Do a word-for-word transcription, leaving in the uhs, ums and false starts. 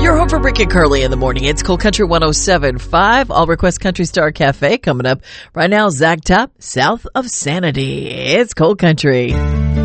You're home for Rick and Curly in the morning. It's Cold Country one oh seven point five. All Request Country Star Cafe coming up right now. Zach Top, south of Sanity. It's Cold Country.